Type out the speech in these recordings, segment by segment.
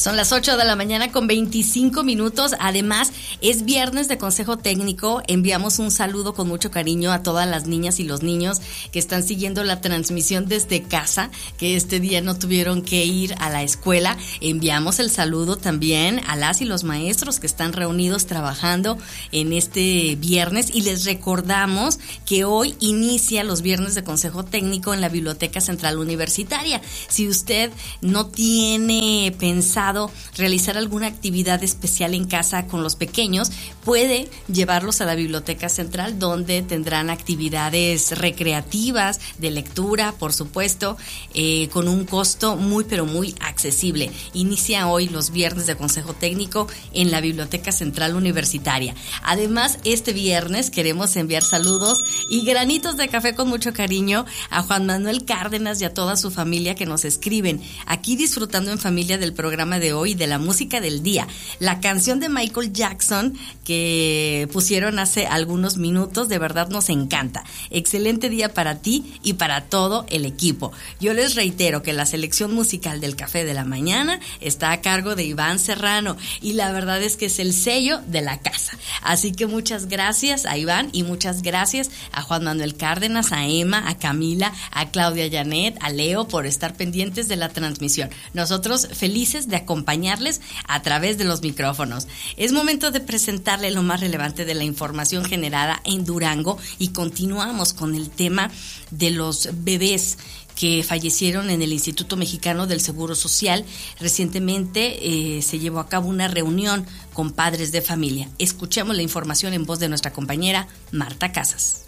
Son las 8 de la mañana con 25 minutos. Además, es viernes de Consejo Técnico. Enviamos un saludo con mucho cariño a todas las niñas y los niños que están siguiendo la transmisión desde casa, que este día no tuvieron que ir a la escuela. Enviamos el saludo también a las y los maestros que están reunidos trabajando en este viernes, y les recordamos que hoy inicia los viernes de Consejo Técnico en la Biblioteca Central Universitaria. Si usted no tiene pensado realizar alguna actividad especial en casa con los pequeños, puede llevarlos a la Biblioteca Central, donde tendrán actividades recreativas, de lectura, por supuesto, con un costo muy pero muy accesible. Inicia hoy los viernes de Consejo Técnico en la Biblioteca Central Universitaria. Además, este viernes queremos enviar saludos y granitos de café con mucho cariño a Juan Manuel Cárdenas y a toda su familia que nos escriben, aquí disfrutando en familia del programa de hoy, de la música del día. La canción de Michael Jackson que pusieron hace algunos minutos, de verdad nos encanta. Excelente día para ti y para todo el equipo. Yo les reitero que la selección musical del Café de la Mañana está a cargo de Iván Serrano, y la verdad es que es el sello de la casa. Así que muchas gracias a Iván y muchas gracias a Juan Manuel Cárdenas, a Emma, a Camila, a Claudia Janet, a Leo por estar pendientes de la transmisión. Nosotros felices de acompañarles a través de los micrófonos. Es momento de presentarle lo más relevante de la información generada en Durango, y continuamos con el tema de los bebés que fallecieron en el Instituto Mexicano del Seguro Social. Recientemente se llevó a cabo una reunión con padres de familia. Escuchemos la información en voz de nuestra compañera Marta Casas.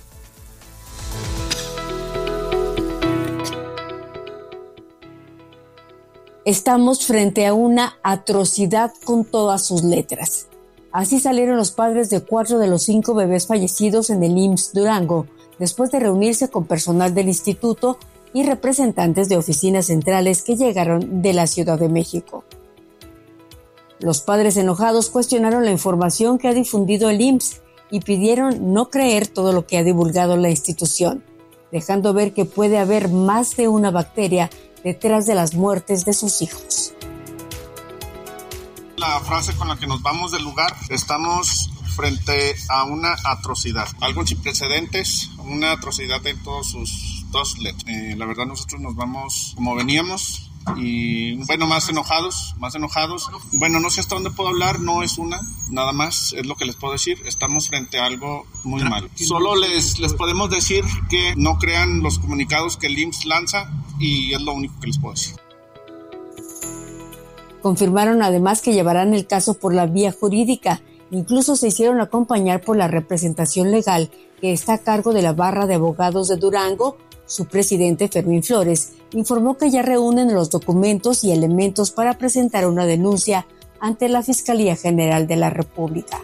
Estamos frente a una atrocidad con todas sus letras. Así salieron los padres de 4 de los 5 bebés fallecidos en el IMSS Durango, después de reunirse con personal del instituto y representantes de oficinas centrales que llegaron de la Ciudad de México. Los padres enojados cuestionaron la información que ha difundido el IMSS y pidieron no creer todo lo que ha divulgado la institución, dejando ver que puede haber más de una bacteria detrás de las muertes de sus hijos. La frase con la que nos vamos del lugar: estamos frente a una atrocidad, algo sin precedentes, una atrocidad en todas sus letras. La verdad, nosotros nos vamos como veníamos, y bueno, más enojados. Bueno, no sé hasta dónde puedo hablar, no es una, nada más es lo que les puedo decir. Estamos frente a algo muy malo. Solo les podemos decir que no crean los comunicados que el IMSS lanza, y es lo único que les puedo decir. Confirmaron además que llevarán el caso por la vía jurídica. Incluso se hicieron acompañar por la representación legal que está a cargo de la Barra de Abogados de Durango. Su presidente, Fermín Flores, informó que ya reúnen los documentos y elementos para presentar una denuncia ante la Fiscalía General de la República.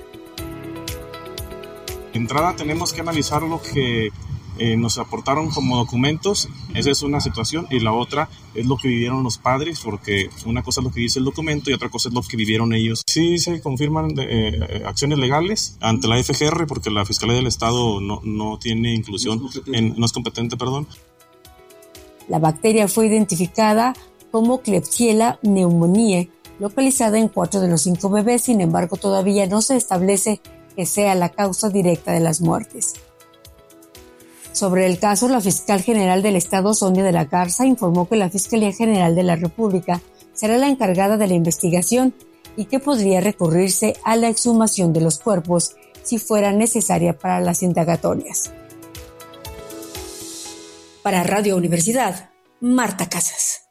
De entrada tenemos que analizar lo que nos aportaron como documentos. Esa es una situación, y la otra es lo que vivieron los padres, porque una cosa es lo que dice el documento y otra cosa es lo que vivieron ellos. Sí se confirman acciones legales ante la FGR, porque la Fiscalía del Estado no tiene inclusión, no es competente. La bacteria fue identificada como Klebsiella pneumoniae, localizada en 4 de los 5 bebés. Sin embargo, todavía no se establece que sea la causa directa de las muertes. Sobre el caso, la fiscal general del Estado, Sonia de la Garza, informó que la Fiscalía General de la República será la encargada de la investigación y que podría recurrirse a la exhumación de los cuerpos si fuera necesaria para las indagatorias. Para Radio Universidad, Marta Casas.